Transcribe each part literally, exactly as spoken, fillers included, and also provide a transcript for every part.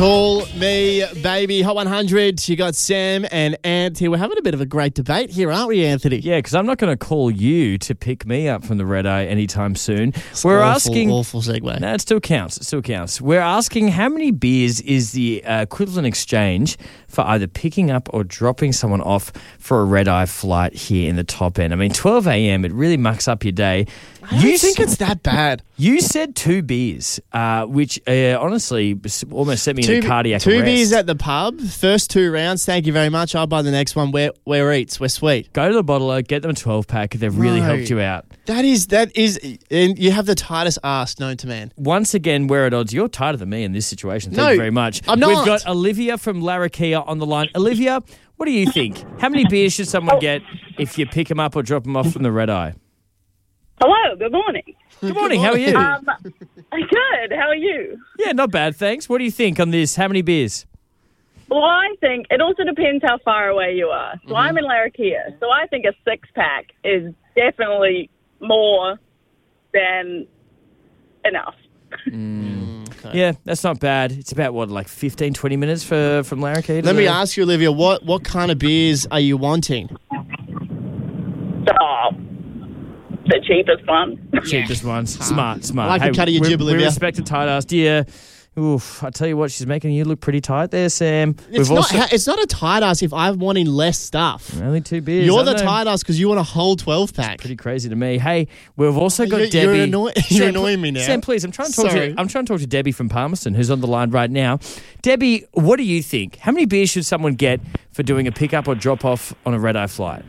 Call me, baby. Hot one hundred. You got Sam and Ant here. We're having a bit of a great debate here, aren't we, Anthony? Yeah, because I'm not going to call you to pick me up from the red eye anytime soon. It's We're awful, asking. Awful segue. No, it still counts. It still counts. We're asking how many beers is the uh, equivalent exchange for either picking up or dropping someone off for a red eye flight here in the top end. I mean, twelve a.m. it really mucks up your day. I don't think it's that bad. You said two beers, uh, which uh, honestly almost set me in a cardiac Two arrest. beers at the pub, first two rounds. Thank you very much. I'll buy the next one. Where where eats? We're sweet. Go to the bottler, get them a twelve pack. They've really No. helped you out. That is that is, and you have the tightest ass known to man. Once again, we're at odds. You're tighter than me in this situation. Thank No, you very much. I'm not. We've got Olivia from Larrakia on the line. Olivia, what do you think? How many beers should someone get if you pick them up or drop them off from the red eye? Hello, good morning. Good morning. How are you? Um, good. How are you? Yeah, not bad, thanks. What do you think on this? How many beers? Well, I think it also depends how far away you are. So I'm in Larrakia, so I think a six-pack is definitely more than enough. Okay. Yeah, that's not bad. It's about, what, like fifteen, twenty minutes for from Larrakia? to Let me the- ask you, Olivia, what what kind of beers are you wanting? Oh, the cheapest one. Cheapest ones. Smart, smart. I like the cut of your we, jib, we Olivia. respect a tight ass. Yeah. Oof, I tell you what, she's making you look pretty tight there, Sam. It's not. ha- It's not a tight ass if I'm wanting less stuff. Only two beers. You're I the know. tight ass because you want a whole twelve pack. Pretty crazy to me. Hey, we've also got You're- Debbie. you're annoy- you're Sam, annoying me now. Sam, please, I'm trying to talk Sorry. to I'm trying to talk to Debbie from Palmerston, who's on the line right now. Debbie, what do you think? How many beers should someone get for doing a pick up or drop off on a red eye flight?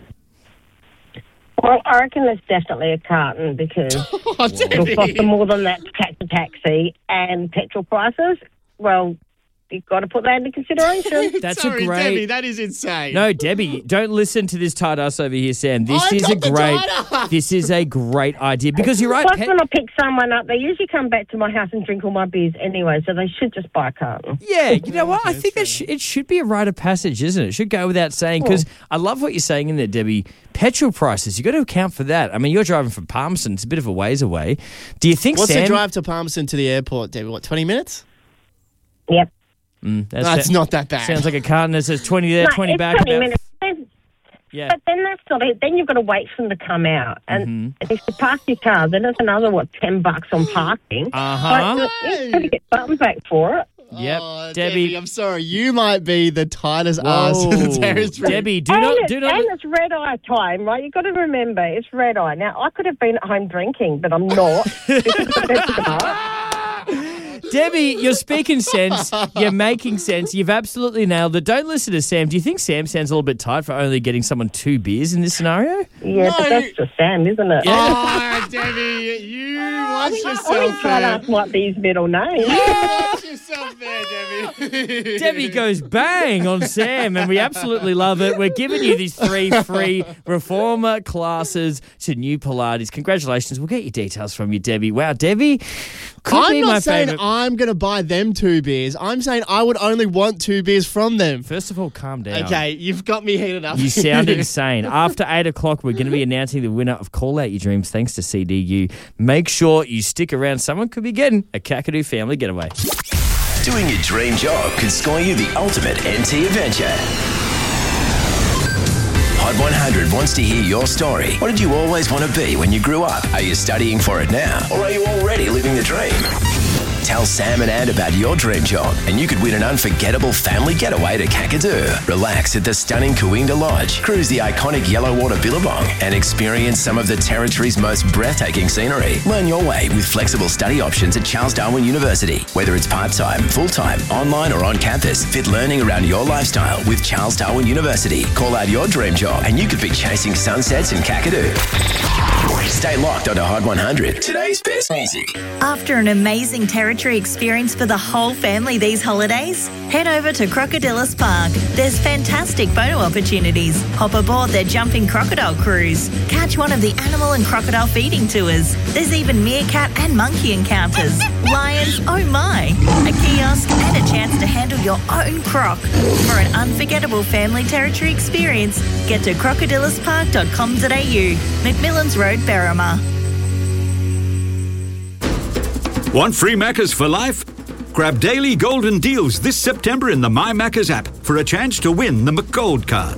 Well, I reckon it's definitely a carton because Oh, it'll cost them more than that to catch a taxi and petrol prices. Well, you've got to put that into consideration. That's Sorry, a great. Debbie, that is insane. No, Debbie, don't listen to this tight ass over here, Sam. This I is got a the great. tight ass. This is a great idea because you're right. Plus, Pet- when I pick someone up, they usually come back to my house and drink all my beers anyway, so they should just buy a carton. Yeah, you know what? I think that sh- it should be a rite of passage, isn't it? It should go without saying because I love what you're saying in there, Debbie. Petrol prices, you got to account for that. I mean, you're driving from Palmerston; it's a bit of a ways away. Do you think What's Sam? the drive to Palmerston to the airport, Debbie? What, twenty minutes? Yep. Mm, that's That's not that bad. Sounds like a carton that says twenty there, No, twenty it's back. twenty about- minutes. Then- Yeah, But then that's not it. Then you've got to wait for them to come out. And Mm-hmm. if you park your car, then it's another, what, ten bucks on parking. Uh-huh. But you've got to get buttons back for it. yep. Oh, Debbie, I'm sorry. You might be the tightest ass in the Whoa. territory. Debbie, do and, not, it's, do not. and it's red eye time, right? You've got to remember, it's red eye. Now, I could have been at home drinking, but I'm not. That's smart. Debbie, you're speaking sense. You're making sense. You've absolutely nailed it. Don't listen to Sam. Do you think Sam sounds a little bit tight for only getting someone two beers in this scenario? Yeah, No. but that's just Sam, isn't it? Oh, Debbie, you watch Only yourself try to there. ask what these middle names. Watch yourself there, Debbie. Debbie goes bang on Sam, and we absolutely love it. We're giving you these three free reformer classes to New Pilates. Congratulations. We'll get your details from you, Debbie. Wow, Debbie could I'm be not my saying favourite. I'm going to buy them two beers. I'm saying I would only want two beers from them. First of all, calm down. Okay, you've got me heated up. You sound insane. After eight o'clock, we're going to be announcing the winner of Call Out Your Dreams thanks to C D U. Make sure you stick around. Someone could be getting a Kakadu family getaway. Doing your dream job could score you the ultimate N T adventure. Hot one hundred wants to hear your story. What did you always want to be when you grew up? Are you studying for it now? Or are you already living the dream? Tell Sam and Ant about your dream job and you could win an unforgettable family getaway to Kakadu. Relax at the stunning Coinda Lodge, cruise the iconic yellow water Billabong and experience some of the territory's most breathtaking scenery. Learn your way with flexible study options at Charles Darwin University. Whether it's part-time, full-time, online or on campus, fit learning around your lifestyle with Charles Darwin University. Call out your dream job and you could be chasing sunsets in Kakadu. Stay locked onto Hot one hundred. Today's best music. After an amazing territory experience for the whole family these holidays, head over to Crocodilus Park. There's fantastic photo opportunities. Hop aboard their jumping crocodile cruise. Catch one of the animal and crocodile feeding tours. There's even meerkat and monkey encounters. Lions, oh my! A kiosk and a chance to handle your own croc. For an unforgettable family territory experience, get to crocodilus park dot com dot a u. McMillan's Road, Berrima. Want free Maccas for life? Grab daily golden deals this September in the My Maccas app for a chance to win the McGold card.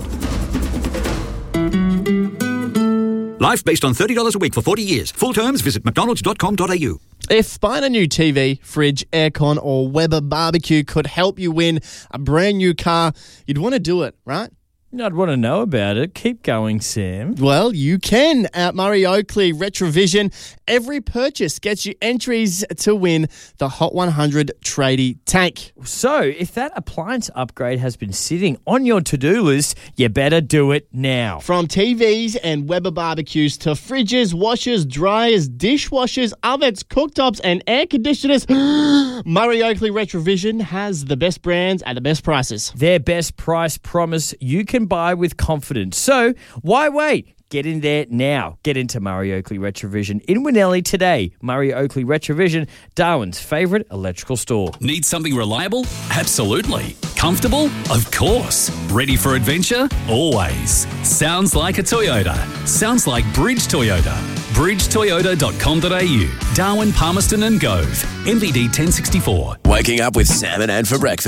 Life based on thirty dollars a week for forty years. Full terms, visit mcdonalds dot com dot a u. If buying a new T V, fridge, aircon, or Weber barbecue could help you win a brand new car, you'd want to do it, right? I'd want to know about it. Keep going, Sam. Well, you can at Murray Oakley Retrovision. Every purchase gets you entries to win the Hot one hundred tradie tank. So, if that appliance upgrade has been sitting on your to-do list, you better do it now. From T Vs and Weber barbecues to fridges, washers, dryers, dishwashers, ovens, cooktops, and air conditioners, Murray Oakley Retrovision has the best brands at the best prices. Their best price promise you can buy with confidence. So, why wait? Get in there now. Get into Murray Oakley Retrovision in Winnelly today. Murray Oakley Retrovision, Darwin's favourite electrical store. Need something reliable? Absolutely. Comfortable? Of course. Ready for adventure? Always. Sounds like a Toyota. Sounds like Bridge Toyota. bridge toyota dot com dot a u. Darwin, Palmerston and Gove. M V D ten sixty-four. Waking up with Sam and Ann for breakfast.